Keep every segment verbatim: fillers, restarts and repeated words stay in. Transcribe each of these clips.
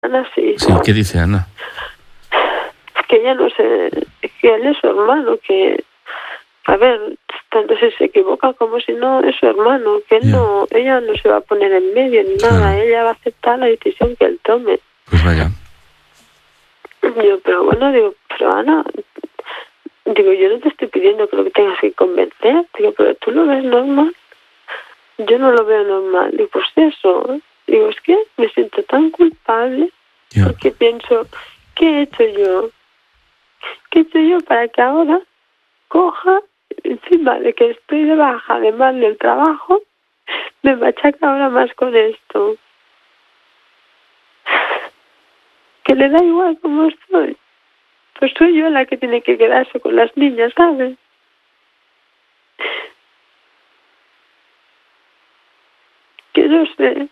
Ana sí. Sí, ¿qué dice Ana? Que ella no sé, que él es su hermano, que, a ver, tanto si se equivoca como si no es su hermano, que él Ya. no, ella no se va a poner en medio ni Claro. nada, ella va a aceptar la decisión que él tome. Pues vaya. Yo, pero bueno, digo, pero Ana, digo, yo no te estoy pidiendo que lo que tengas que convencer, digo, pero tú lo ves normal. Yo no lo veo normal. Digo, pues eso, digo, es que me siento tan culpable Ya. porque pienso, ¿qué he hecho yo? ¿Qué he hecho yo para que ahora coja, encima de que estoy de baja, además del trabajo, me machaca ahora más con esto? Que le da igual cómo estoy. Pues soy yo la que tiene que quedarse con las niñas, ¿sabes? Que no sé.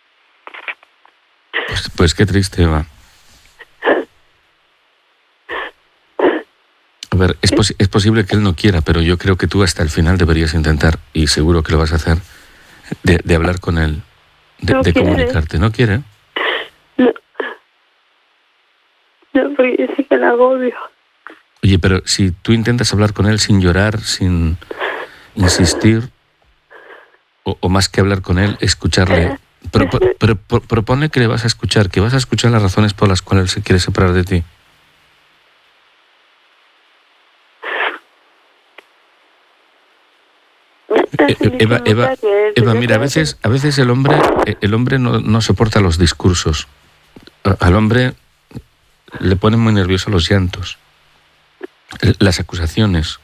Pues, pues qué triste, Eva. A ver, es, posi- es posible que él no quiera, pero yo creo que tú hasta el final deberías intentar, y seguro que lo vas a hacer, de, de hablar con él, de, No de quiere. comunicarte. ¿No quiere? No. No, porque yo sé que la agobio. Oye, pero si tú intentas hablar con él sin llorar, sin insistir, o, o más que hablar con él, escucharle, pro- pro- pro- pro- propone que le vas a escuchar, que vas a escuchar las razones por las cuales él se quiere separar de ti. Eh, eh, Eva, Eva, Eva, mira, a veces, a veces el hombre, eh, el hombre no, no soporta los discursos. A- Al hombre le ponen muy nervioso los llantos, l- las acusaciones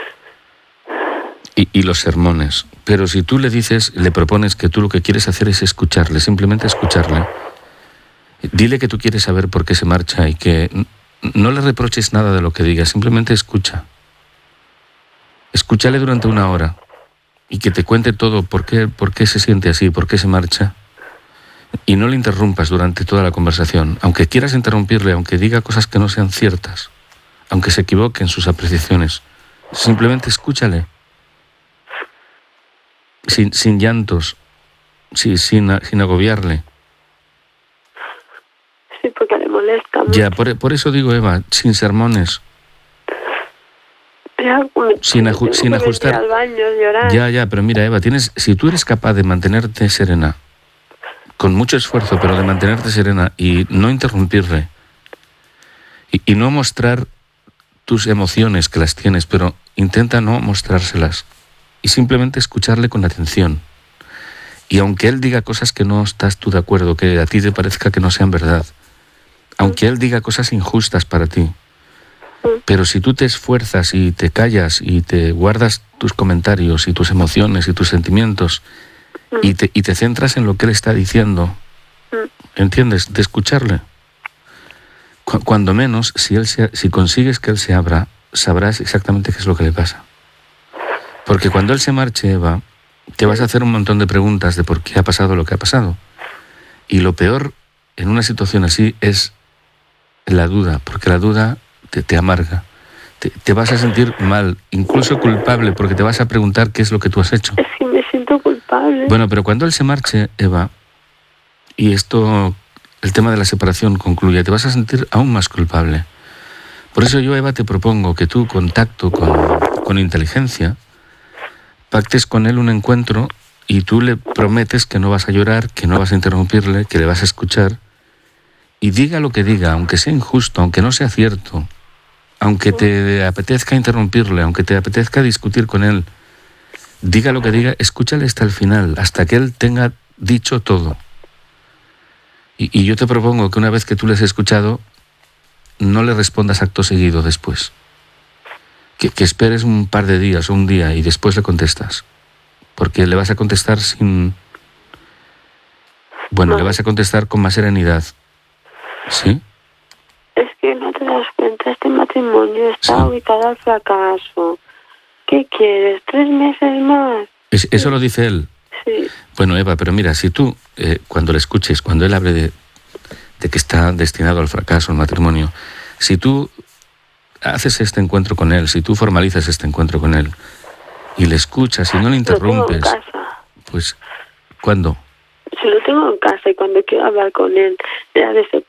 y, y los sermones. Pero si tú le dices, le propones que tú lo que quieres hacer es escucharle, simplemente escucharle, dile que tú quieres saber por qué se marcha y que n- no le reproches nada de lo que diga, simplemente escucha. Escúchale durante una hora y que te cuente todo, por qué, por qué se siente así, por qué se marcha. Y no le interrumpas durante toda la conversación, aunque quieras interrumpirle, aunque diga cosas que no sean ciertas, aunque se equivoque en sus apreciaciones. Simplemente escúchale. Sin, sin llantos, sin, sin, a- sin agobiarle. Sí, porque le molesta mucho. Ya, por, por eso digo, Eva, sin sermones, Ya, me- sin, me aju- tengo sin que meter ajustar. al baño, llorar. Ya, ya, pero mira, Eva, tienes, si tú eres capaz de mantenerte serena, con mucho esfuerzo, pero de mantenerte serena y no interrumpirle, y, y no mostrar tus emociones, que las tienes, pero intenta no mostrárselas y simplemente escucharle con atención. Y aunque él diga cosas que no estás tú de acuerdo, que a ti te parezca que no sean verdad, aunque él diga cosas injustas para ti, pero si tú te esfuerzas y te callas y te guardas tus comentarios y tus emociones y tus sentimientos y te, y te centras en lo que él está diciendo, ¿entiendes? De escucharle. Cu- Cuando menos, si, él se, si consigues que él se abra, sabrás exactamente qué es lo que le pasa. Porque cuando él se marche, Eva, te vas a hacer un montón de preguntas de por qué ha pasado lo que ha pasado. Y lo peor en una situación así es la duda, porque la duda te, te amarga. Te, te vas a sentir mal, incluso culpable, porque te vas a preguntar qué es lo que tú has hecho. Es que me siento culpable. Bueno, pero cuando él se marche, Eva, y esto, el tema de la separación concluye, te vas a sentir aún más culpable. Por eso yo, Eva, te propongo que tú, con tacto, con, con inteligencia, pactes con él un encuentro y tú le prometes que no vas a llorar, que no vas a interrumpirle, que le vas a escuchar, y diga lo que diga, aunque sea injusto, aunque no sea cierto, aunque te apetezca interrumpirle, aunque te apetezca discutir con él, diga lo que diga, escúchale hasta el final, hasta que él tenga dicho todo. Y, y yo te propongo que una vez que tú le has escuchado, no le respondas acto seguido después. Que, que esperes un par de días o un día y después le contestas. Porque le vas a contestar sin... Bueno, No. le vas a contestar con más serenidad. ¿Sí? Es que no te das cuenta, este matrimonio está Sí. ubicado al fracaso. ¿Qué quieres? ¿Tres meses más? Es- eso lo dice él. Sí. Bueno, Eva, pero mira, si tú, eh, cuando le escuches, cuando él hable de, de que está destinado al fracaso el matrimonio, si tú haces este encuentro con él, si tú formalizas este encuentro con él y le escuchas y no le Lo tengo en interrumpes, casa. pues, ¿cuándo? Si lo tengo en casa y cuando quiero hablar con él, ya desde